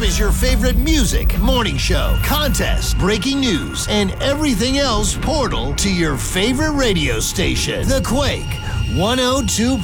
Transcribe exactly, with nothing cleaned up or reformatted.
is your favorite music, morning show, contest, breaking news, and everything else portal to your favorite radio station. The Quake one oh two.